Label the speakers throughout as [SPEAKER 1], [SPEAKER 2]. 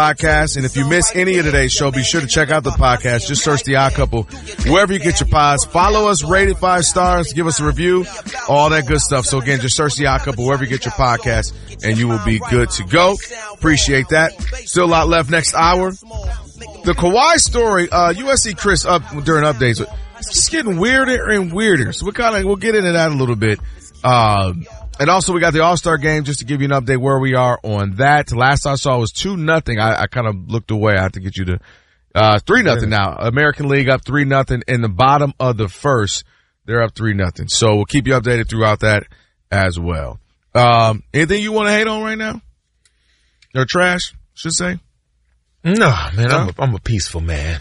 [SPEAKER 1] podcast. And if you miss any of today's show, be sure to check out the podcast. Just search The Odd Couple wherever you get your pods. Follow us, rate it 5 stars, give us a review, all that good stuff. So again, just search The Odd Couple wherever you get your podcast, and you will be good to go. Appreciate that. Still a lot left next hour. The Kawhi story, USC Chris up during updates. It's just getting weirder and weirder. So we'll get into that a little bit. And also we got the All-Star game just to give you an update where we are on that. Last I saw was 2-0. I kind of looked away. I have to get you to, 3-0 now. American League up 3-0 in the bottom of the first. They're up 3-0. So we'll keep you updated throughout that as well. Anything you want to hate on right now? Or trash, should say?
[SPEAKER 2] No, man, I'm a peaceful man.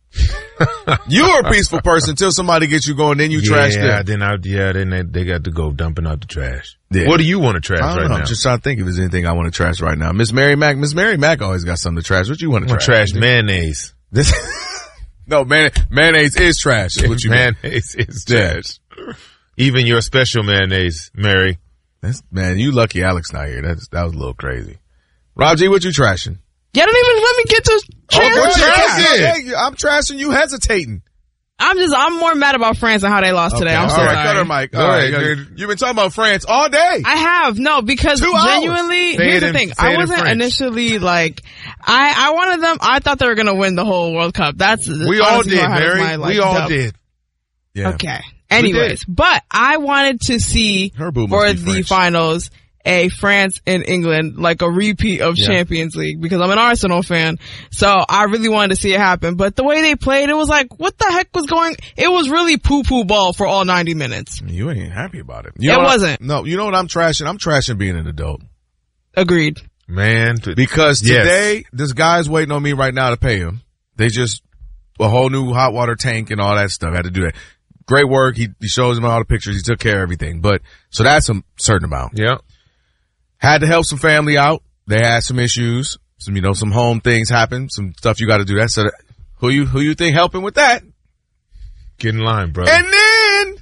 [SPEAKER 1] You're a peaceful person until somebody gets you going, then you trash them.
[SPEAKER 2] Then they got to go dumping out the trash.
[SPEAKER 1] Yeah.
[SPEAKER 2] What do you want to trash right now?
[SPEAKER 1] I'm just trying to think if there's anything I want to trash right now. Miss Mary Mac always got something to trash. What you want to trash?
[SPEAKER 2] Trash mayonnaise.
[SPEAKER 1] No, mayonnaise is trash. Is what you
[SPEAKER 2] mayonnaise is trash. Even your special mayonnaise, Mary.
[SPEAKER 1] Man, you lucky Alex not here. That was a little crazy. Rob G, what you trashing?
[SPEAKER 3] You don't even let me get to trash.
[SPEAKER 1] I'm trashing you hesitating.
[SPEAKER 3] I'm more mad about France and how they lost today. I'm sorry.
[SPEAKER 1] All right, cut her mic. All right, you've been talking about France all day.
[SPEAKER 3] I have. No, because genuinely, here's the thing. I wasn't initially like, I wanted them, I thought they were going to win the whole World Cup.
[SPEAKER 2] We all did, Mary. We all did.
[SPEAKER 1] Yeah.
[SPEAKER 3] Okay. Anyways, but I wanted to see for the finals a France and England, like a repeat of Champions League, because I'm an Arsenal fan. So I really wanted to see it happen. But the way they played, it was like, what the heck was going? It was really poo-poo ball for all 90 minutes.
[SPEAKER 1] You ain't happy about it.
[SPEAKER 3] It wasn't.
[SPEAKER 1] No, you know what I'm trashing? I'm trashing being an adult.
[SPEAKER 3] Agreed.
[SPEAKER 2] Man.
[SPEAKER 1] Because today, this guy's waiting on me right now to pay him. They just, a whole new hot water tank and all that stuff. I had to do that. Great work. He shows him all the pictures. He took care of everything. But, so that's a certain amount.
[SPEAKER 2] Yeah.
[SPEAKER 1] Had to help some family out. They had some issues. Some home things happened. Some stuff you got to do. That's who you think helping with that?
[SPEAKER 2] Get in line, brother.
[SPEAKER 1] And then,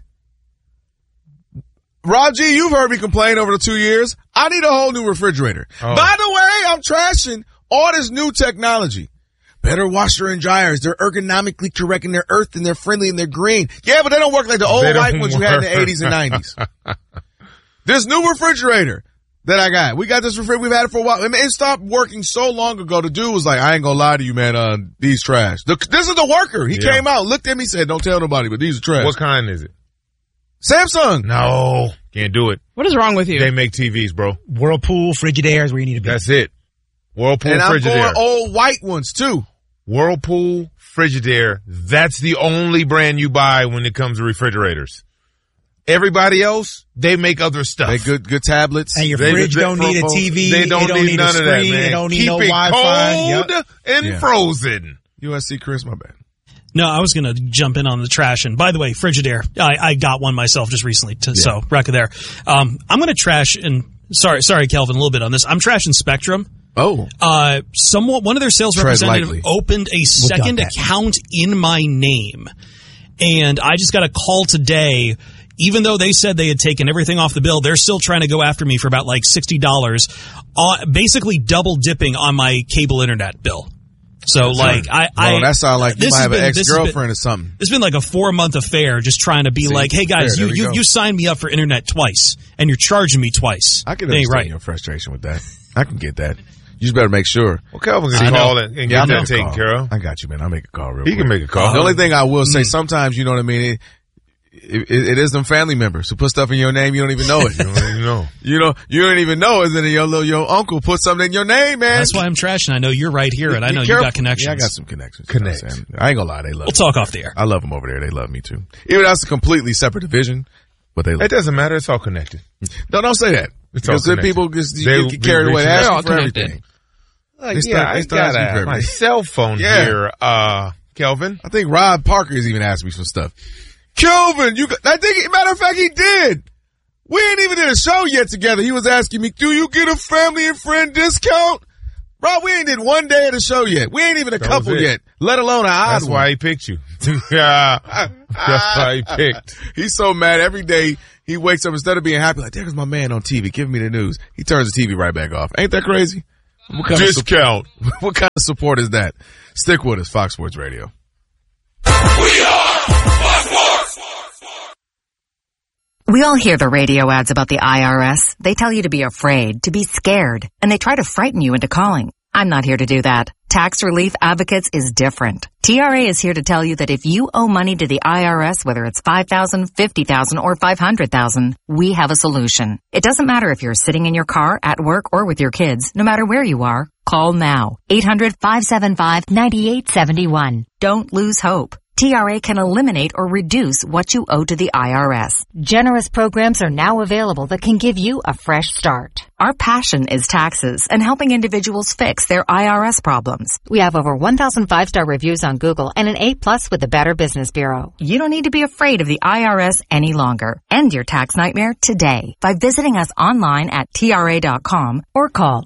[SPEAKER 1] Rob G, you've heard me complain over the 2 years. I need a whole new refrigerator. Oh. By the way, I'm trashing all this new technology. Better washer and dryers. They're ergonomically correct and they're earthed and they're friendly and they're green. Yeah, but they don't work like the old white ones you had in the 80s and 90s. This new refrigerator that I got. We got this refrigerator. We've had it for a while. I mean, it stopped working so long ago. The dude was like, I ain't gonna lie to you, man. These trash. This is the worker. He came out, looked at me, said, don't tell nobody, but these are trash.
[SPEAKER 2] What kind is it?
[SPEAKER 1] Samsung.
[SPEAKER 2] No. Can't do it.
[SPEAKER 3] What is wrong with you?
[SPEAKER 2] They make TVs, bro.
[SPEAKER 4] Whirlpool, Frigidaire is where you need to be.
[SPEAKER 2] That's it. Whirlpool,
[SPEAKER 1] and
[SPEAKER 2] Frigidaire.
[SPEAKER 1] I'm going old white ones too.
[SPEAKER 2] Whirlpool, Frigidaire. That's the only brand you buy when it comes to refrigerators. Everybody else, they make other stuff.
[SPEAKER 1] They good tablets.
[SPEAKER 4] And your fridge don't need a TV.
[SPEAKER 2] They don't need none of that, man.
[SPEAKER 4] They don't need no
[SPEAKER 2] Keep it
[SPEAKER 4] Wi-Fi.
[SPEAKER 2] cold and frozen.
[SPEAKER 1] USC Chris, my bad.
[SPEAKER 5] No, I was going to jump in on the trash. And by the way, Frigidaire, I got one myself just recently. So, record there. I'm going to trash, and sorry, Kelvin, a little bit on this. I'm trashing Spectrum.
[SPEAKER 1] Oh.
[SPEAKER 5] One of their sales representatives opened a second account in my name. And I just got a call today. Even though they said they had taken everything off the bill, they're still trying to go after me for about like $60, basically double dipping on my cable internet bill. So
[SPEAKER 1] that sounds like you might have an ex-girlfriend or something.
[SPEAKER 5] It's been like a 4-month affair just trying to be like, hey guys, you signed me up for internet twice and you're charging me twice.
[SPEAKER 1] I can understand your frustration with that. I can get that. You just better make sure.
[SPEAKER 2] Well, Kelvin can call and get that taken care of.
[SPEAKER 1] I got you, man. I'll make a call real quick.
[SPEAKER 2] He can make a call.
[SPEAKER 1] The only thing I will say, sometimes, you know what I mean, it is them family members who put stuff in your name, you don't even know it.
[SPEAKER 2] You don't even know.
[SPEAKER 1] You don't even know it, and then your uncle put something in your name, man.
[SPEAKER 5] That's why I'm trashing. I know you're right here, and I know you got connections.
[SPEAKER 1] Yeah, I got some connections. I ain't gonna lie, they love me.
[SPEAKER 5] We'll talk off the air.
[SPEAKER 1] I love them over there. They love me too. Even though that's a completely separate division, but they love me.
[SPEAKER 2] It doesn't matter. It's all connected.
[SPEAKER 1] No, don't say that. Because then people get carried away. They ask for everything.
[SPEAKER 2] I got my cell phone here, Kelvin.
[SPEAKER 1] I think Rob Parker has even asked me some stuff. Kelvin, matter of fact, he did. We ain't even did a show yet together. He was asking me, do you get a family and friend discount? Rob, we ain't did one day of the show yet. We ain't even a couple yet, let alone an odd one.
[SPEAKER 2] That's why he picked you. That's why he picked.
[SPEAKER 1] He's so mad every day. He wakes up, instead of being happy, like, there's my man on TV giving me the news. He turns the TV right back off. Ain't that crazy? What kind
[SPEAKER 2] discount.
[SPEAKER 1] What kind of support is that? Stick with us, Fox Sports Radio.
[SPEAKER 6] We are Fox Sports.
[SPEAKER 7] We all hear the radio ads about the IRS. They tell you to be afraid, to be scared, and they try to frighten you into calling. I'm not here to do that. Tax Relief Advocates is different. TRA is here to tell you that if you owe money to the IRS, whether it's $5,000, $50,000, or $500,000, we have a solution. It doesn't matter if you're sitting in your car, at work, or with your kids. No matter where you are, call now. 800-575-9871. Don't lose hope. TRA can eliminate or reduce what you owe to the IRS. Generous programs are now available that can give you a fresh start. Our passion is taxes and helping individuals fix their IRS problems. We have over 1,000 5-star reviews on Google and an A+ with the Better Business Bureau. You don't need to be afraid of the IRS any longer. End your tax nightmare today by visiting us online at TRA.com or call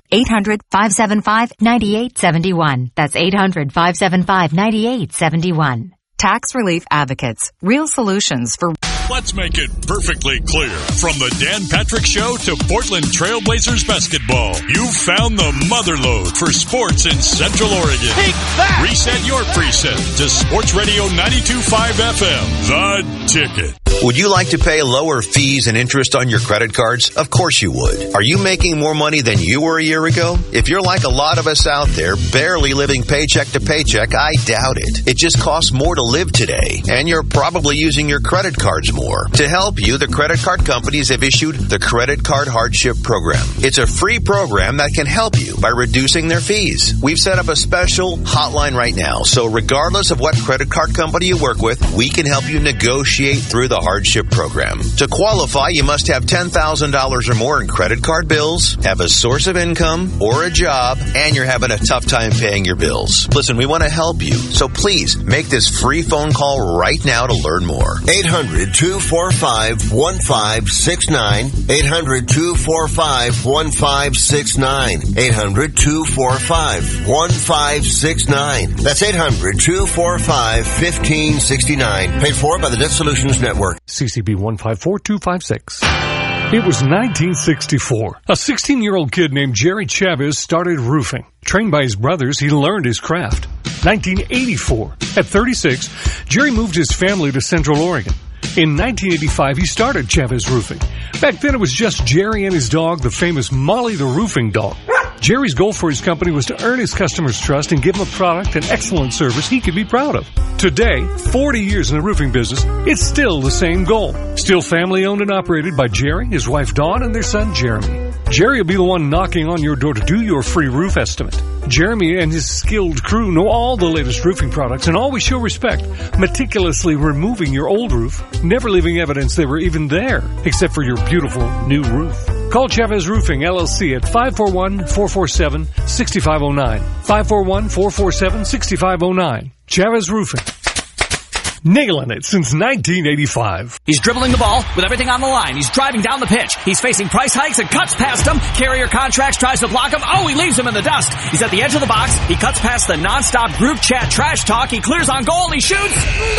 [SPEAKER 7] 800-575-9871. That's 800-575-9871. Tax Relief Advocates. Real solutions for...
[SPEAKER 8] Let's make it perfectly clear. From the Dan Patrick Show to Portland Trailblazers basketball, you've found the motherlode for sports in Central Oregon. Take that! Reset your preset to Sports Radio 92.5 FM. The Ticket.
[SPEAKER 9] Would you like to pay lower fees and interest on your credit cards? Of course you would. Are you making more money than you were a year ago? If you're like a lot of us out there, barely living paycheck to paycheck, I doubt it. It just costs more to live today, and you're probably using your credit cards more. To help you, the credit card companies have issued the Credit Card Hardship Program. It's a free program that can help you by reducing their fees. We've set up a special hotline right now, so regardless of what credit card company you work with, we can help you negotiate through the hardship program. To qualify, you must have $10,000 or more in credit card bills, have a source of income or a job, and you're having a tough time paying your bills. Listen, we want to help you, so please make this free phone call right now to learn more.
[SPEAKER 10] 800-245-1569. 800-245-1569. 800-245-1569. That's 800-245-1569. Paid for by the Debt Solutions Network.
[SPEAKER 11] CCB 154256. It was 1964. A 16-year-old kid named Jerry Chavez started roofing. Trained by his brothers, he learned his craft. 1984. At 36, Jerry moved his family to Central Oregon. In 1985, he started Chavez Roofing. Back then, it was just Jerry and his dog, the famous Molly the Roofing Dog. Jerry's goal for his company was to earn his customers' trust and give them a product and excellent service he could be proud of. Today, 40 years in the roofing business, it's still the same goal. Still family owned and operated by Jerry, his wife Dawn, and their son Jeremy. Jerry will be the one knocking on your door to do your free roof estimate. Jeremy and his skilled crew know all the latest roofing products and always show respect, meticulously removing your old roof, never leaving evidence they were even there, except for your beautiful new roof. Call Chavez Roofing, LLC at 541-447-6509. 541-447-6509. Chavez Roofing. Nailing it since 1985.
[SPEAKER 12] He's dribbling the ball with everything on the line. He's driving down the pitch. He's facing price hikes and cuts past him. Carrier Contracts tries to block him. Oh, he leaves him in the dust. He's at the edge of the box. He cuts past the nonstop group chat trash talk. He clears on goal. He shoots.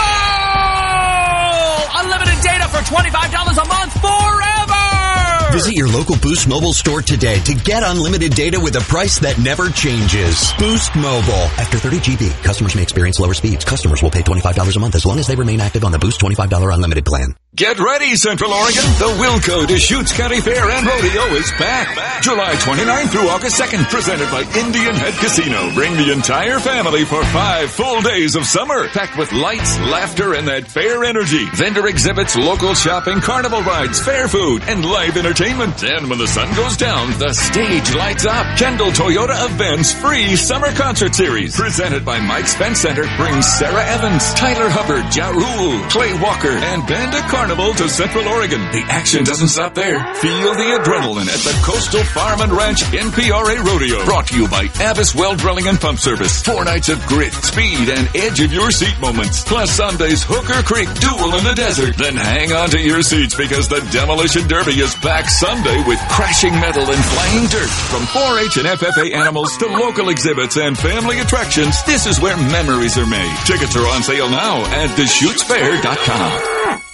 [SPEAKER 12] Goal! Unlimited data for $25 a month forever!
[SPEAKER 13] Visit your local Boost Mobile store today to get unlimited data with a price that never changes. Boost Mobile. After 30 GB, customers may experience lower speeds. Customers will pay $25 a month as long as they remain active on the Boost $25 unlimited plan.
[SPEAKER 6] Get ready, Central Oregon. The Wilco Deschutes County Fair and Rodeo is back. July 29th through August 2nd, presented by Indian Head Casino. Bring the entire family for 5 full days of summer, packed with lights, laughter, and that fair energy. Vendor exhibits, local shopping, carnival rides, fair food, and live entertainment. And when the sun goes down, the stage lights up. Kendall Toyota Events free summer concert series, presented by Mike Spence Center, brings Sarah Evans, Tyler Hubbard, Ja Rule, Clay Walker, and Banda Carnival to Central Oregon. The action doesn't stop there. Feel the adrenaline at the Coastal Farm and Ranch NPRA Rodeo. Brought to you by Avis Well Drilling and Pump Service. 4 nights of grit, speed, and edge of your seat moments. Plus Sunday's Hooker Creek Duel in the Desert. Then hang on to your seats because the Demolition Derby is back Sunday with crashing metal and flying dirt. From 4-H and FFA animals to local exhibits and family attractions, this is where memories are made. Tickets are on sale now at DeschutesFair.com.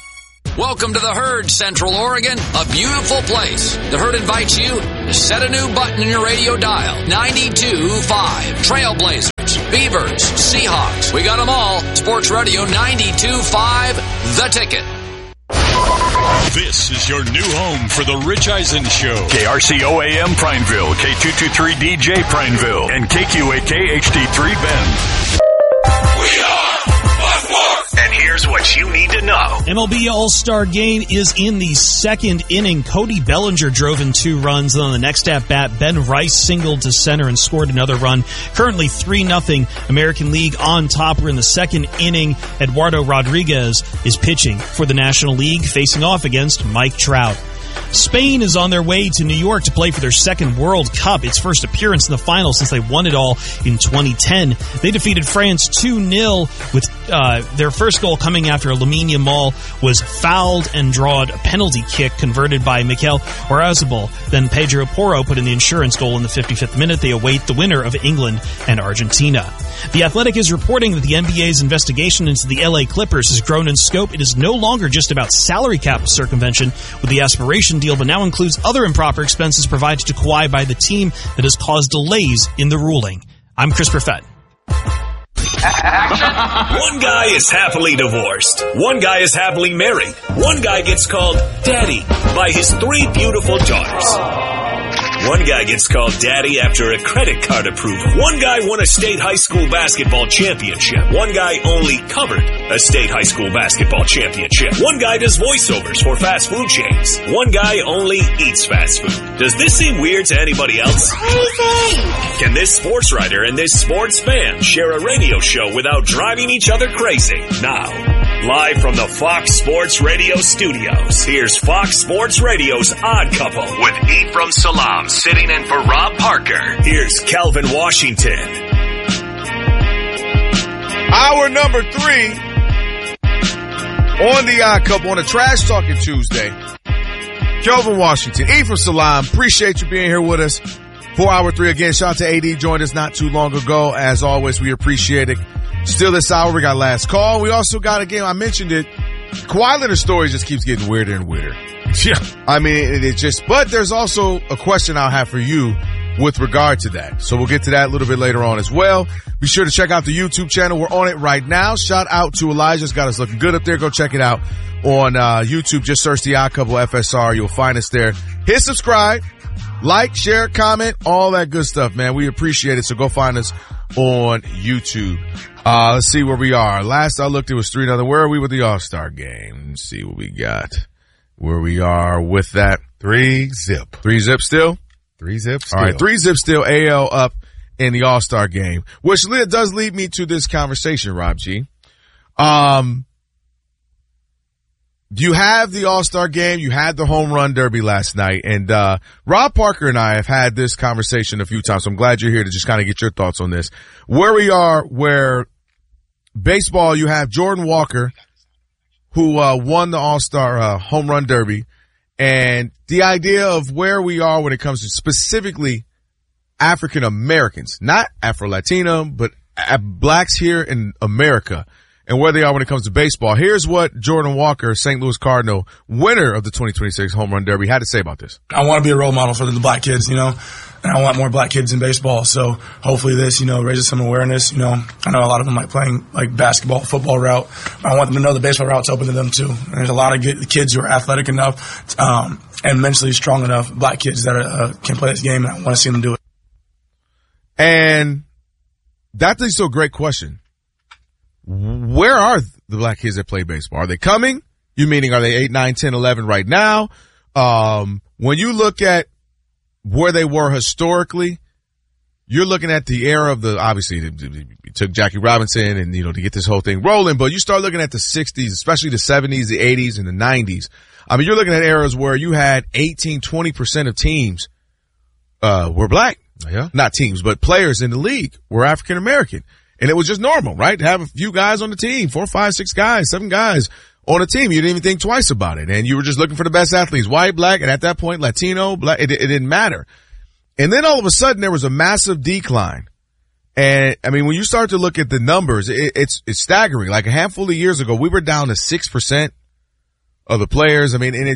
[SPEAKER 14] Welcome to the Herd, Central Oregon, a beautiful place. The Herd invites you to set a new button in your radio dial. 92.5. Trailblazers, Beavers, Seahawks. We got them all. Sports Radio 92.5, The Ticket.
[SPEAKER 8] This is your new home for the Rich Eisen Show.
[SPEAKER 6] KRCO-AM Prineville, K223DJ Prineville, and KQAK HD3 Bend. We are and here's what you need to know.
[SPEAKER 5] MLB All-Star Game is in the second inning. Cody Bellinger drove in 2 runs. Then on the next at-bat, Ben Rice singled to center and scored another run. Currently 3-0 American League on top. We're in the second inning. Eduardo Rodriguez is pitching for the National League, facing off against Mike Trout. Spain is on their way to New York to play for their second World Cup, its first appearance in the final since they won it all in 2010. They defeated France 2-0 with their first goal coming after Lamine Yamal was fouled and drawed a penalty kick converted by Mikel Oyarzabal. Then Pedro Porro put in the insurance goal in the 55th minute. They await the winner of England and Argentina. The Athletic is reporting that the NBA's investigation into the LA Clippers has grown in scope. It is no longer just about salary cap circumvention with the aspiration deal, but now includes other improper expenses provided to Kawhi by the team that has caused delays in the ruling. I'm Chris Perfett.
[SPEAKER 15] One guy is happily divorced. One guy is happily married. One guy gets called Daddy by his 3 beautiful daughters. One guy gets called Daddy after a credit card approval. One guy won a state high school basketball championship. One guy only covered a state high school basketball championship. One guy does voiceovers for fast food chains. One guy only eats fast food. Does this seem weird to anybody else? Crazy! Can this sports writer and this sports fan share a radio show without driving each other crazy? Now, live from the Fox Sports Radio studios, here's Fox Sports Radio's Odd Couple with Ephraim Salam sitting in for Rob Parker. Here's Calvin Washington.
[SPEAKER 1] Hour number 3 on the Odd Couple on a Trash Talking Tuesday. Calvin Washington, Ephraim Salam, appreciate you being here with us for hour 3. Again, shout out to AD, joined us not too long ago. As always, we appreciate it. Still this hour, we got last call. We also got a game, I mentioned it. Kawhi Leonard's story just keeps getting weirder and weirder. Yeah. I mean, it just, but there's also a question I'll have for you with regard to that. So we'll get to that a little bit later on as well. Be sure to check out the YouTube channel. We're on it right now. Shout out to Elijah's got us looking good up there. Go check it out on YouTube. Just search the Odd Couple FSR. You'll find us there. Hit subscribe, like, share, comment, all that good stuff, man. We appreciate it. So go find us on YouTube. Let's see where we are. Last I looked, it was 3-0. Where are we with the All-Star game? Let's see what we got. Where we are with that.
[SPEAKER 2] 3-0.
[SPEAKER 1] 3-0 still?
[SPEAKER 2] 3-0 still.
[SPEAKER 1] All right, 3-0 still. AL up in the All-Star game, which does lead me to this conversation, Rob G. You have the All-Star game. You had the home run derby last night. And Rob Parker and I have had this conversation a few times. So I'm glad you're here to just kind of get your thoughts on this. Where we are, where baseball, you have Jordan Walker, who won the All-Star home run derby. And the idea of where we are when it comes to specifically African Americans, not Afro-Latino, but blacks here in America, and where they are when it comes to baseball. Here's what Jordan Walker, St. Louis Cardinal, winner of the 2026 Home Run Derby, had to say about this.
[SPEAKER 16] I want to be a role model for the black kids, and I want more black kids in baseball. So hopefully this, raises some awareness. I know a lot of them like playing like basketball, football route. I want them to know the baseball route's open to them too. And there's a lot of kids who are athletic enough, and mentally strong enough, black kids that can play this game, and I want to see them do it.
[SPEAKER 1] And that leads to a great question. Where are the black kids that play baseball? Are they coming? You meaning, are they 8, 9, 10, 11 right now? When you look at where they were historically, you're looking at the era of obviously it took Jackie Robinson and, to get this whole thing rolling, but you start looking at the 60s, especially the 70s, the 80s, and the 90s. I mean, you're looking at eras where you had 18, 20% of teams, were black. Yeah. Not teams, but players in the league were African American. And it was just normal, right? To have a few guys on the team, 4, 5, 6 guys, 7 guys on a team. You didn't even think twice about it. And you were just looking for the best athletes, white, black, and at that point, Latino, black, it didn't matter. And then all of a sudden there was a massive decline. And I mean, when you start to look at the numbers, it's staggering. Like a handful of years ago, we were down to 6% other players. I mean, and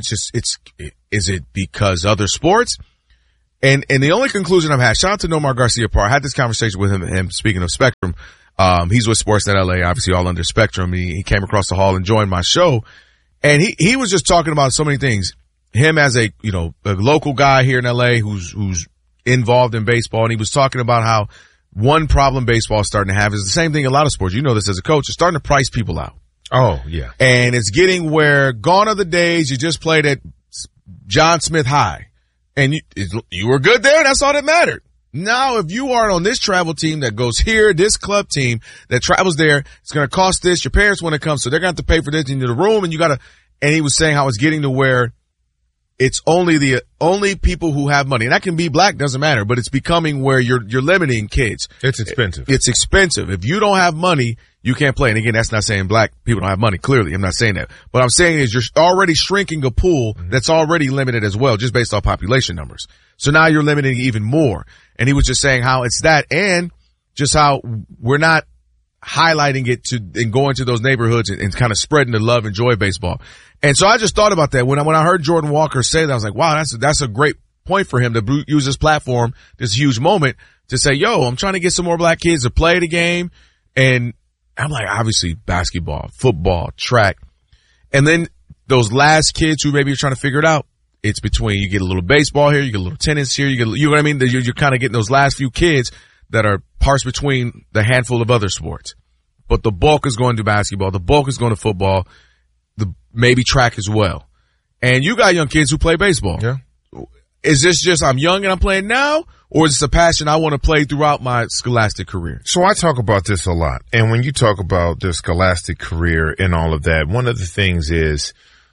[SPEAKER 1] is it because other sports? And the only conclusion I've had, shout out to Nomar Garcia-Parr. I had this conversation with him speaking of Spectrum. He's with Sportsnet LA, obviously all under Spectrum. He came across the hall and joined my show. And he was just talking about so many things. Him as a local guy here in LA who's involved in baseball. And he was talking about how one problem baseball is starting to have is the same thing a lot of sports. You know this as a coach. It's starting to price people out.
[SPEAKER 2] Oh, yeah.
[SPEAKER 1] And it's getting where gone are the days you just played at John Smith High. And you were good there. That's all that mattered. Now, if you are on this travel team that goes here, this club team that travels there, it's going to cost this. Your parents want to come, so they're going to have to pay for this into the room. And and he was saying how it's getting to where it's only people who have money. And that can be black, doesn't matter, but it's becoming where you're limiting kids.
[SPEAKER 2] It's expensive.
[SPEAKER 1] It's expensive. If you don't have money, you can't play. And again, that's not saying black people don't have money. Clearly, I'm not saying that. What I'm saying is you're already shrinking a pool that's already limited as well, just based off population numbers. So now you're limiting even more. And he was just saying how it's that and just how we're not highlighting it and going to those neighborhoods and kind of spreading the love and joy of baseball. And so I just thought about that when I heard Jordan Walker say that. I was like, wow, that's a great point for him to use this platform, this huge moment to say, yo, I'm trying to get some more black kids to play the game. And I'm like, obviously basketball, football, track. And then those last kids who maybe are trying to figure it out, it's between you get a little baseball here, you get a little tennis here, you know what I mean? You're kind of getting those last few kids that are parsed between the handful of other sports. But the bulk is going to basketball, the bulk is going to football, maybe track as well. And you got young kids who play baseball.
[SPEAKER 2] Yeah.
[SPEAKER 1] Is this just I'm young and I'm playing now? Or is this a passion I want to play throughout my scholastic career?
[SPEAKER 2] So I talk about this a lot. And when you talk about the scholastic career and all of that, one of the things is,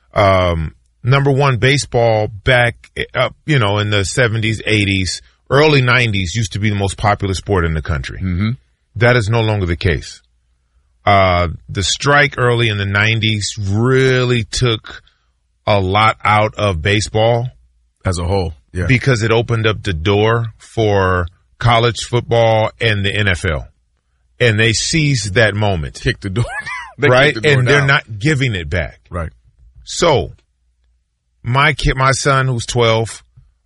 [SPEAKER 2] number one, baseball back up, in the 70s, 80s, early 90s used to be the most popular sport in the country.
[SPEAKER 1] Mm-hmm.
[SPEAKER 2] That is no longer the case. The strike early in the 90s really took a lot out of baseball
[SPEAKER 1] as a whole. Yeah.
[SPEAKER 2] Because it opened up the door for college football and the NFL. And they seized that moment.
[SPEAKER 1] Kicked the door.
[SPEAKER 2] Right?
[SPEAKER 1] The door
[SPEAKER 2] and
[SPEAKER 1] down.
[SPEAKER 2] They're not giving it back.
[SPEAKER 1] Right.
[SPEAKER 2] So, my son who's 12,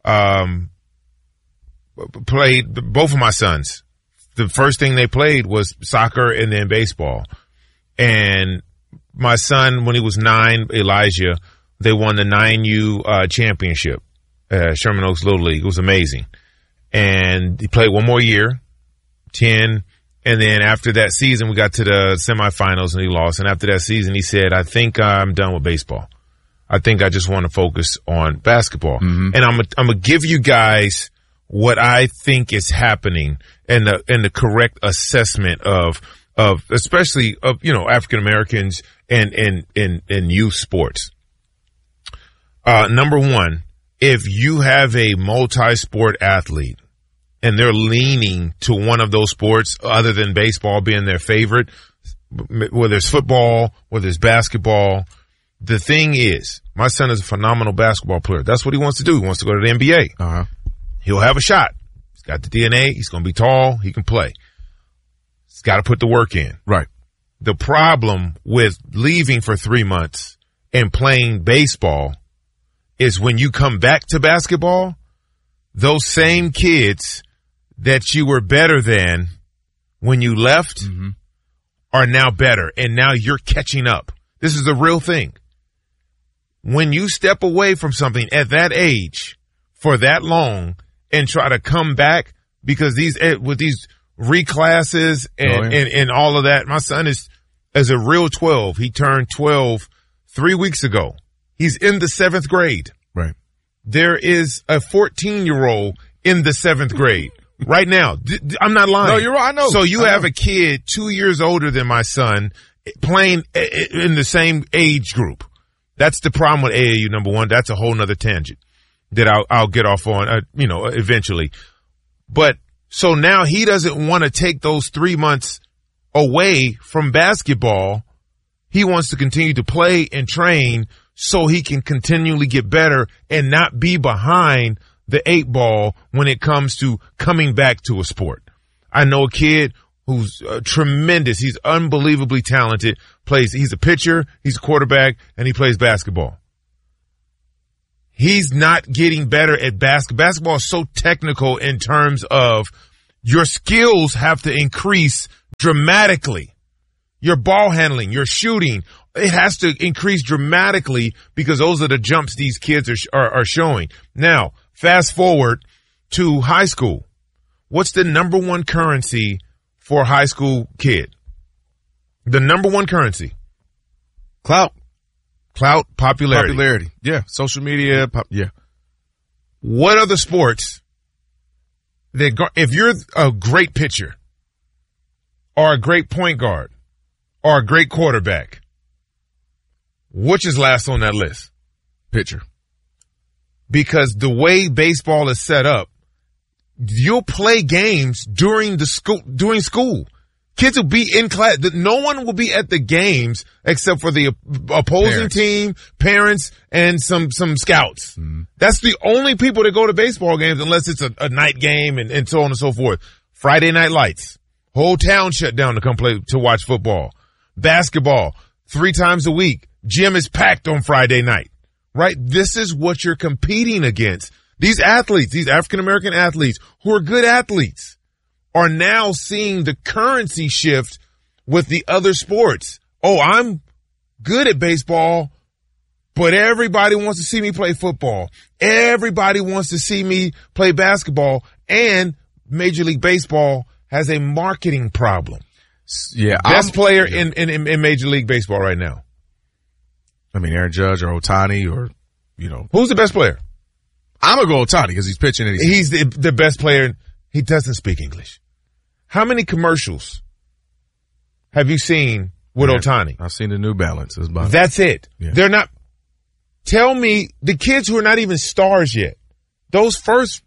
[SPEAKER 2] played, both of my sons. The first thing they played was soccer and then baseball. And my son, when he was 9, Elijah, they won the 9U championship. Sherman Oaks Little League. It was amazing. And he played one more year, 10. And then after that season, we got to the semifinals and he lost. And after that season, he said, I think I'm done with baseball. I think I just want to focus on basketball.
[SPEAKER 1] Mm-hmm.
[SPEAKER 2] And I'm going to give you guys what I think is happening and the correct assessment of especially of, African Americans and youth sports. Number one, if you have a multi-sport athlete and they're leaning to one of those sports other than baseball being their favorite, whether it's football, whether it's basketball, the thing is, my son is a phenomenal basketball player. That's what he wants to do. He wants to go to the NBA.
[SPEAKER 1] Uh-huh.
[SPEAKER 2] He'll have a shot. He's got the DNA. He's going to be tall. He can play. He's got to put the work in.
[SPEAKER 1] Right.
[SPEAKER 2] The problem with leaving for 3 months and playing baseball is when you come back to basketball, those same kids that you were better than when you left
[SPEAKER 1] mm-hmm.
[SPEAKER 2] are now better. And now you're catching up. This is the real thing. When you step away from something at that age for that long and try to come back because with these reclasses and all of that, my son is a real 12. He turned 12 3 weeks ago. He's in the 7th grade.
[SPEAKER 1] Right.
[SPEAKER 2] There is a 14-year-old in the 7th grade right now. I'm not lying.
[SPEAKER 1] No, you're right. I know.
[SPEAKER 2] So you have a kid 2 years older than my son playing in the same age group. That's the problem with AAU, number one. That's a whole nother tangent that I'll get off on, eventually. But so now he doesn't want to take those 3 months away from basketball. He wants to continue to play and train so he can continually get better and not be behind the 8 ball when it comes to coming back to a sport. I know a kid who's tremendous. He's unbelievably talented. He's a pitcher, he's a quarterback, and he plays basketball. He's not getting better at basketball. Basketball is so technical in terms of your skills have to increase dramatically. Your ball handling, your shooting, it has to increase dramatically because those are the jumps these kids are showing. Now, fast forward to high school. What's the number one currency for a high school kid? The number one currency?
[SPEAKER 1] Clout,
[SPEAKER 2] popularity.
[SPEAKER 1] Yeah, social media. Yeah.
[SPEAKER 2] What other sports if you're a great pitcher or a great point guard or a great quarterback, which is last on that list?
[SPEAKER 1] Pitcher.
[SPEAKER 2] Because the way baseball is set up, you'll play games during school. Kids will be in class. No one will be at the games except for the opposing team, parents, and some scouts. Mm-hmm. That's the only people that go to baseball games unless it's a night game and so on and so forth. Friday night lights. Whole town shut down to come to watch football. Basketball, 3 times a week. Gym is packed on Friday night. Right? This is what you're competing against. These athletes, these African-American athletes who are good athletes, are now seeing the currency shift with the other sports. Oh, I'm good at baseball, but everybody wants to see me play football. Everybody wants to see me play basketball. And Major League Baseball has a marketing problem.
[SPEAKER 1] Yeah.
[SPEAKER 2] Best player in Major League Baseball right now.
[SPEAKER 1] I mean, Aaron Judge or Ohtani or,
[SPEAKER 2] Who's the best player?
[SPEAKER 1] I'm going to go Ohtani because he's pitching and
[SPEAKER 2] he's the best player. He doesn't speak English. How many commercials have you seen with Ohtani?
[SPEAKER 1] I've seen the New Balance.
[SPEAKER 2] That's it. Yeah. They're not. Tell me the kids who are not even stars yet. Those first,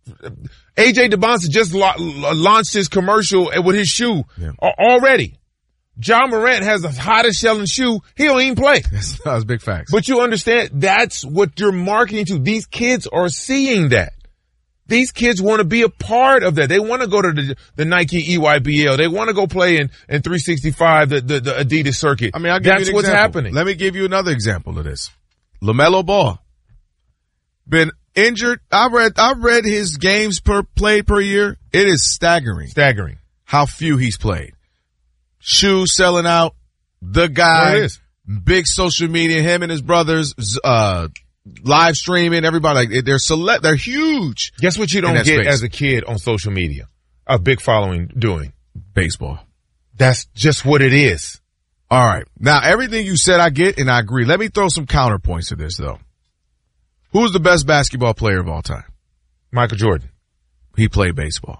[SPEAKER 2] AJ DeBonsa just launched his commercial with his shoe already. John Morant has the hottest selling shoe. He don't even play.
[SPEAKER 1] That's big facts.
[SPEAKER 2] But you understand, that's what you're marketing to. These kids are seeing that. These kids want to be a part of that. They want to go to the Nike EYBL. They want to go play in 365, the Adidas circuit.
[SPEAKER 1] I mean, that's what's happening. Let me give you another example of this. LaMelo Ball. Been injured. I read his games played per year. It is staggering. How few he's played. Shoes selling out. The guy. Big social media. Him and his brothers, live streaming, everybody, they're huge.
[SPEAKER 2] Guess what you don't get as a kid on social media? A big following doing?
[SPEAKER 1] Baseball.
[SPEAKER 2] That's just what it is.
[SPEAKER 1] All right. Now, everything you said I get and I agree. Let me throw some counterpoints to this, though. Who's the best basketball player of all time?
[SPEAKER 2] Michael Jordan.
[SPEAKER 1] He played baseball.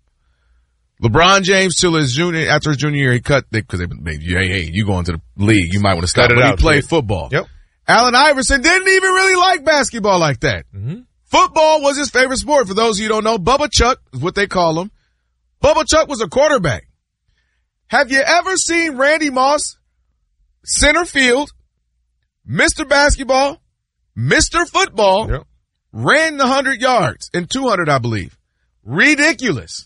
[SPEAKER 1] LeBron James, after his junior year, he cut, because you go into the league, you might want to stop. But he played football.
[SPEAKER 2] Yep.
[SPEAKER 1] Allen Iverson didn't even really like basketball like that. Mm-hmm. Football was his favorite sport. For those of you who don't know, Bubba Chuck is what they call him. Bubba Chuck was a quarterback. Have you ever seen Randy Moss, center field, Mr. Basketball, Mr. Football, ran the 100 yards and 200, I believe. Ridiculous.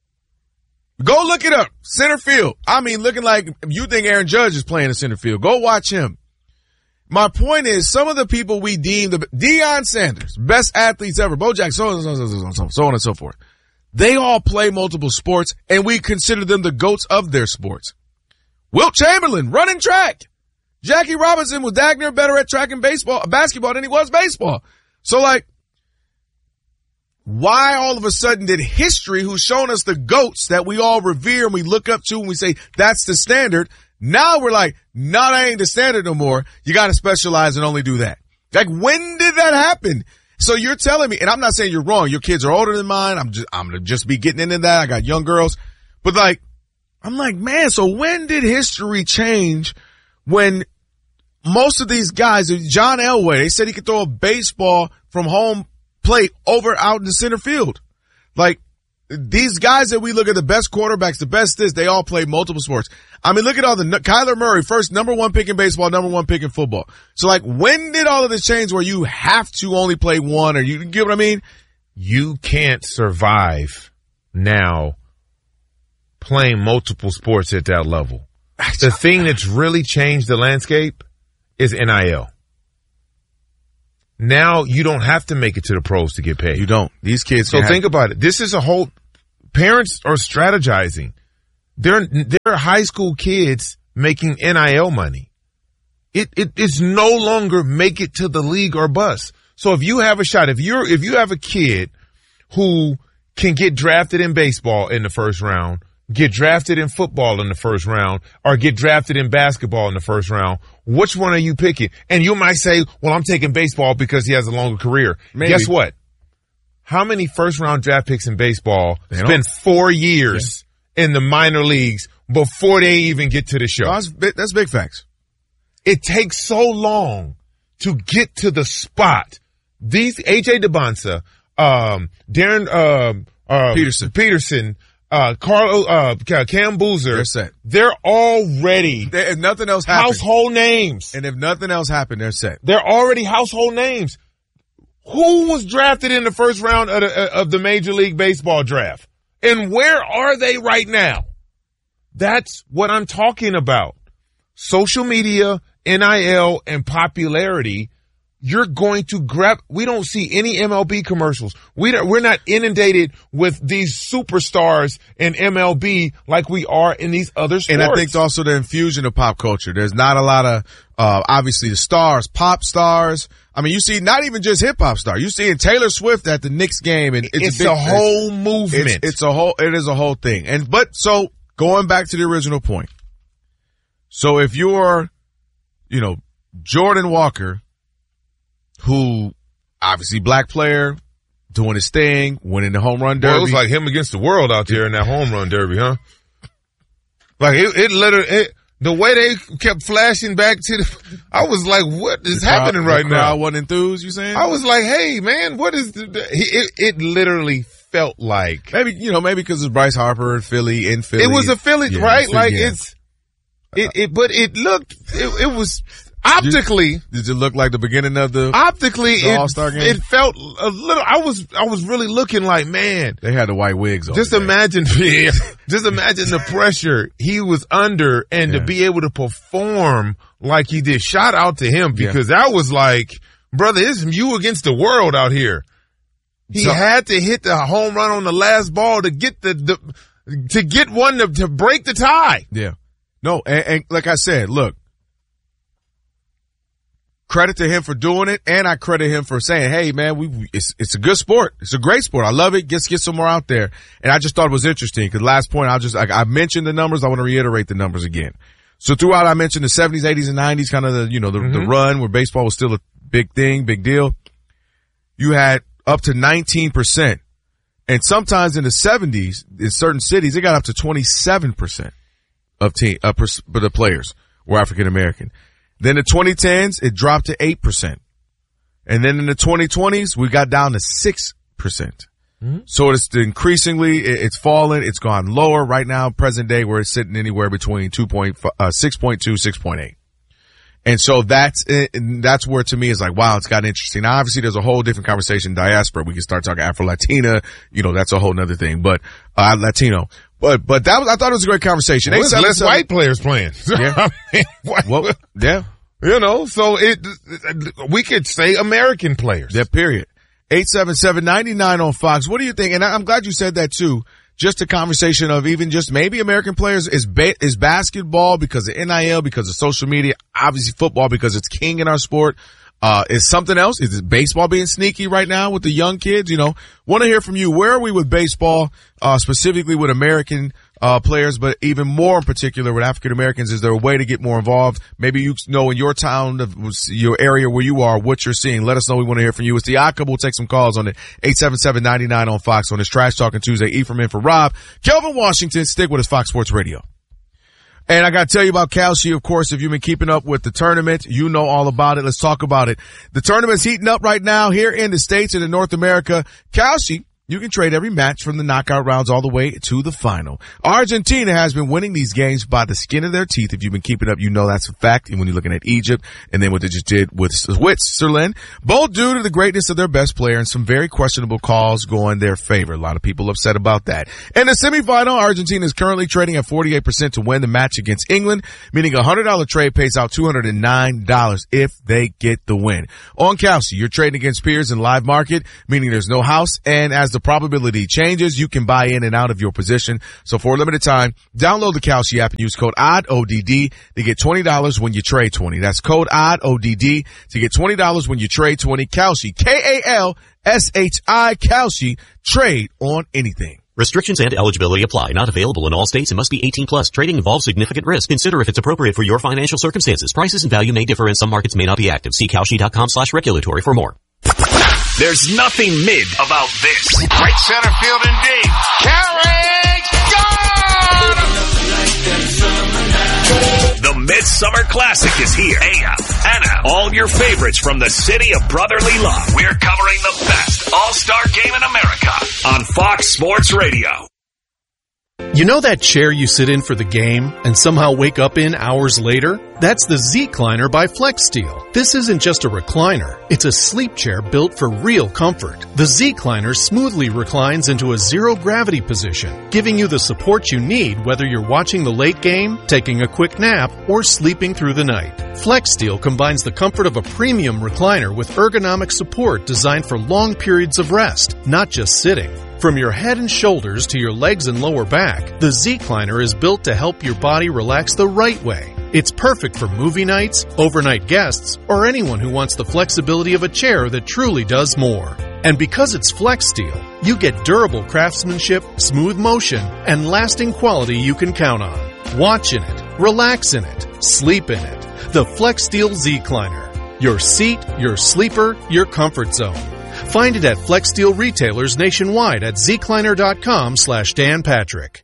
[SPEAKER 1] Go look it up. Center field. I mean, looking like you think Aaron Judge is playing in center field. Go watch him. My point is, some of the people we deem Deion Sanders, best athletes ever, Bo Jackson, so on and so forth. They all play multiple sports, and we consider them the GOATs of their sports. Wilt Chamberlain, running track. Jackie Robinson was daggone better at track and basketball than he was baseball. So, why all of a sudden did history, who's shown us the GOATs that we all revere and we look up to and we say that's the standard, now we're like, no, that ain't the standard no more. You got to specialize and only do that. When did that happen? So you're telling me, and I'm not saying you're wrong. Your kids are older than mine. I'm going to just be getting into that. I got young girls. But I'm like, man, so when did history change when most of these guys, John Elway, they said he could throw a baseball from home plate out in the center field. These guys that we look at, the best quarterbacks, the best they all play multiple sports. I mean, look at all Kyler Murray, first number 1 pick in baseball, number 1 pick in football. So when did all of this change where you have to only play one, or you get what I mean?
[SPEAKER 2] You can't survive now playing multiple sports at that level. The thing that's really changed the landscape is NIL. Now you don't have to make it to the pros to get paid.
[SPEAKER 1] You don't. These kids.
[SPEAKER 2] So think about it. This is a whole. Parents are strategizing. They're high school kids making NIL money. It's no longer make it to the league or bust. So if you have a shot, if you have a kid who can get drafted in baseball in the first round, get drafted in football in the first round, or get drafted in basketball in the first round, which one are you picking? And you might say, well, I'm taking baseball because he has a longer career. Maybe. Guess what? How many first round draft picks in baseball spend 4 years in the minor leagues before they even get to the show?
[SPEAKER 1] That's big facts.
[SPEAKER 2] It takes so long to get to the spot. These AJ DeBonsa, Darren Peterson, Cam Boozer,
[SPEAKER 1] they're set.
[SPEAKER 2] They're already
[SPEAKER 1] if nothing else happened,
[SPEAKER 2] household names.
[SPEAKER 1] And if nothing else happened, they're set.
[SPEAKER 2] They're already household names. Who was drafted in the first round of the Major League Baseball draft? And where are they right now? That's what I'm talking about. Social media, NIL, and popularity. You're going to grab. We don't see any MLB commercials. We're not inundated with these superstars in MLB like we are in these other sports.
[SPEAKER 1] And I think also the infusion of pop culture. There's not a lot of obviously the stars, pop stars. I mean, you see not even just hip hop star. You see Taylor Swift at the Knicks game, and
[SPEAKER 2] it's a whole movement.
[SPEAKER 1] It is a whole thing. But going back to the original point. So if you're, Jordan Walker, who obviously black player, doing his thing, winning the home run derby.
[SPEAKER 2] Well, it was like him against the world out there in that home run derby, huh? Like it literally, the way they kept flashing back to I was like, what is happening right now?
[SPEAKER 1] The crowd wasn't enthused, you saying?
[SPEAKER 2] I was like, hey man, what is it literally felt like.
[SPEAKER 1] Maybe because it's Bryce Harper in Philly.
[SPEAKER 2] It was a Philly, right? Like but it was optically.
[SPEAKER 1] Did it look like the beginning of the
[SPEAKER 2] All-Star game? It felt a little. I was really looking like, man.
[SPEAKER 1] They had the white wigs on.
[SPEAKER 2] Just imagine the pressure he was under, and to be able to perform like he did. Shout out to him because that was like, brother, it's you against the world out here. He had to hit the home run on the last ball to get to get one to break the tie.
[SPEAKER 1] Yeah. No, and like I said, look, credit to him for doing it, and I credit him for saying, hey, man, it's a good sport. It's a great sport. I love it. Get some more out there. And I just thought it was interesting because last point, I mentioned the numbers. I want to reiterate the numbers again. So throughout, I mentioned the 70s, 80s, and 90s, kind of the run where baseball was still a big thing, big deal. You had up to 19%. And sometimes in the 70s, in certain cities, it got up to 27% of the players were African American. Then the 2010s, it dropped to 8%. And then in the 2020s, we got down to 6%. Mm-hmm. So it's increasingly, it's fallen. It's gone lower right now, present day, where it's sitting anywhere between 6.2, 6.8. And so that's where to me is like, wow, it's gotten interesting. Now, obviously there's a whole different conversation, diaspora. We can start talking Afro-Latina, that's a whole nother thing, but, Latino. But that was, I thought it was a great conversation.
[SPEAKER 2] Well, there's less white players playing.
[SPEAKER 1] Yeah. Well, yeah.
[SPEAKER 2] So we could say American players.
[SPEAKER 1] Yeah, period. 877-99 on Fox. What do you think? And I'm glad you said that too. Just a conversation of even just maybe American players is basketball because of NIL, because of social media, obviously football because it's king in our sport. Is something else? Is it baseball being sneaky right now with the young kids? Want to hear from you. Where are we with baseball, specifically with American, players, but even more in particular with African Americans? Is there a way to get more involved? Maybe in your town, your area where you are, what you're seeing. Let us know. We want to hear from you. It's the Odd Couple. We'll take some calls on it. 877-99 on Fox on this Trash Talking Tuesday. Ephraim in for Rob. Kelvin Washington, stick with us, Fox Sports Radio. And I got to tell you about Kalshi, of course. If you've been keeping up with the tournament, you know all about it. Let's talk about it. The tournament's heating up right now here in the States and in North America. Kalshi You can trade every match from the knockout rounds all the way to the final. Argentina has been winning these games by the skin of their teeth. If you've been keeping up, you know that's a fact. And when you're looking at Egypt and then what they just did with Switzerland, both due to the greatness of their best player and some very questionable calls going their favor. A lot of people upset about that. In the semifinal, Argentina is currently trading at 48% to win the match against England, meaning a $100 trade pays out $209 if they get the win. On Kalshi, you're trading against peers in live market, meaning there's no house, and as the probability changes, you can buy in and out of your position. So for a limited time, download the Kalshi app and use code ODDODD to get $20 when you trade 20. That's code ODDODD to get $20 when you trade 20. Kalshi, Kalshi, Kalshi, trade on anything.
[SPEAKER 17] Restrictions and eligibility apply. Not available in all states and must be 18 plus. Trading involves significant risk. Consider if it's appropriate for your financial circumstances. Prices and value may differ and some markets may not be active. See Kalshi.com/regulatory for more.
[SPEAKER 15] There's nothing mid about this.
[SPEAKER 18] Right center field and deep. Carey, gone!
[SPEAKER 15] The Midsummer Classic is here. AF, Anna, all your favorites from the city of brotherly love. We're covering the best all-star game in America on Fox Sports Radio.
[SPEAKER 19] You know that chair you sit in for the game and somehow wake up in hours later? That's the Z-Cliner by FlexSteel. This isn't just a recliner. It's a sleep chair built for real comfort. The Z-Cliner smoothly reclines into a zero-gravity position, giving you the support you need whether you're watching the late game, taking a quick nap, or sleeping through the night. FlexSteel combines the comfort of a premium recliner with ergonomic support designed for long periods of rest, not just sitting. From your head and shoulders to your legs and lower back, the Z-Cliner is built to help your body relax the right way. It's perfect for movie nights, overnight guests, or anyone who wants the flexibility of a chair that truly does more. And because it's FlexSteel, you get durable craftsmanship, smooth motion, and lasting quality you can count on. Watch in it, relax in it, sleep in it. The FlexSteel Z-Cliner. Your seat, your sleeper, your comfort zone. Find it at FlexSteel retailers nationwide at zcliner.com/Dan Patrick.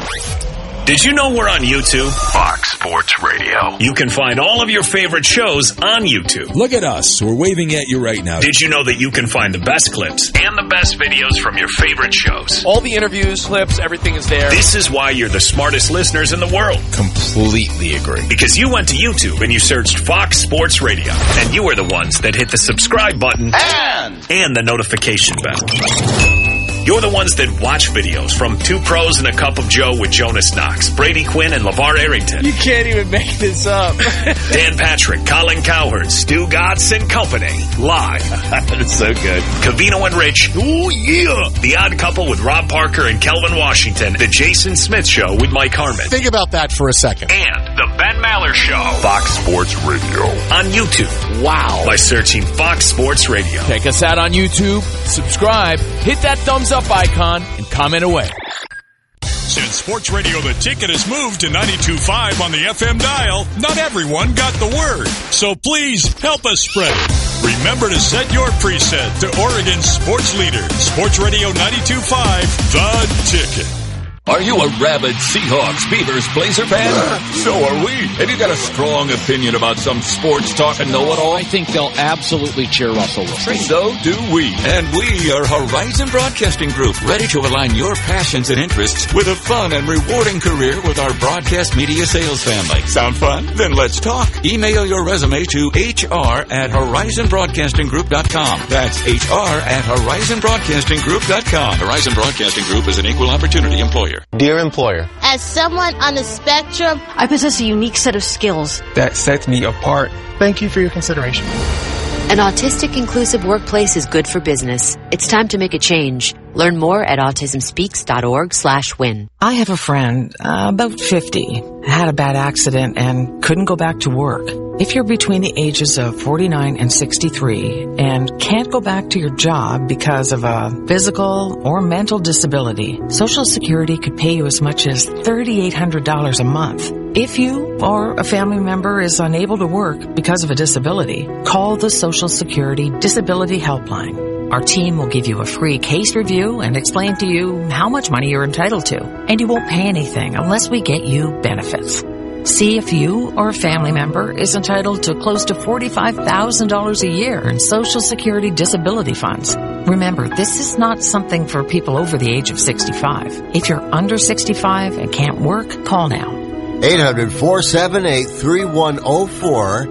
[SPEAKER 15] Did you know we're on YouTube? Fox Sports Radio. You can find all of your favorite shows on YouTube.
[SPEAKER 20] Look at us. We're waving at you right now.
[SPEAKER 15] Did you know that you can find the best clips and the best videos from your favorite shows?
[SPEAKER 21] All the interviews, clips, everything is there.
[SPEAKER 15] This is why you're the smartest listeners in the world.
[SPEAKER 20] Completely agree.
[SPEAKER 15] Because you went to YouTube and you searched Fox Sports Radio. And you were the ones that hit the subscribe button and the notification bell. You're the ones that watch videos from Two Pros and a Cup of Joe with Jonas Knox, Brady Quinn, and LeVar Arrington.
[SPEAKER 21] You can't even make this up.
[SPEAKER 15] Dan Patrick, Colin Cowherd, Stu Gatz, and company. Live.
[SPEAKER 21] That's so good.
[SPEAKER 15] Covino and Rich. Oh, yeah. The Odd Couple with Rob Parker and Kelvin Washington. The Jason Smith Show with Mike Harmon.
[SPEAKER 20] Think about that for a second.
[SPEAKER 15] And the Ben Maller Show. Fox Sports Radio. On YouTube.
[SPEAKER 21] Wow.
[SPEAKER 15] By searching Fox Sports Radio.
[SPEAKER 21] Check us out on YouTube. Subscribe. Hit that thumbs up icon and comment away.
[SPEAKER 8] Since Sports Radio The Ticket has moved to 92.5 on the FM dial, not everyone got the word. So please help us spread it. Remember to set your preset to Oregon's sports leader, Sports Radio 92.5, The Ticket.
[SPEAKER 6] Are you a rabid Seahawks, Beavers, Blazer fan? So are we. Have you got a strong opinion about some sports talk and know-it-all?
[SPEAKER 21] I think they'll absolutely cheer Russell Wilson.
[SPEAKER 6] So do we. And we are Horizon Broadcasting Group, ready to align your passions and interests with a fun and rewarding career with our broadcast media sales family. Sound fun? Then let's talk. Email your resume to hr@horizonbroadcastinggroup.com. That's hr@horizonbroadcastinggroup.com. Horizon Broadcasting Group is an equal opportunity employer.
[SPEAKER 22] Dear employer,
[SPEAKER 23] as someone on the spectrum,
[SPEAKER 24] I possess a unique set of skills
[SPEAKER 22] that sets me apart. Thank you for your consideration.
[SPEAKER 25] An autistic inclusive workplace is good for business. It's time to make a change. Learn more at autismspeaks.org/win.
[SPEAKER 26] I have a friend, about 50, had a bad accident and couldn't go back to work. If you're between the ages of 49 and 63 and can't go back to your job because of a physical or mental disability, Social Security could pay you as much as $3,800 a month. If you or a family member is unable to work because of a disability, call the Social Security Disability Helpline. Our team will give you a free case review and explain to you how much money you're entitled to. And you won't pay anything unless we get you benefits. See if you or a family member is entitled to close to $45,000 a year in Social Security disability funds. Remember, this is not something for people over the age of 65. If you're under 65 and can't work, call now.
[SPEAKER 3] 800-478-3104.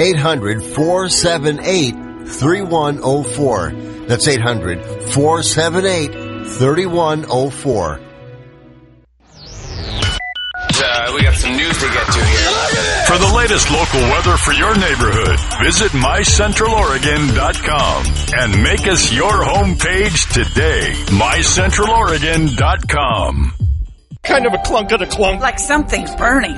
[SPEAKER 3] 800-478-3104. That's 800-478-3104.
[SPEAKER 4] We got some news to get to here.
[SPEAKER 8] For the latest local weather for your neighborhood, visit mycentraloregon.com and make us your homepage today. mycentraloregon.com.
[SPEAKER 7] Kind of a clunk of the clunk.
[SPEAKER 9] Like something's burning.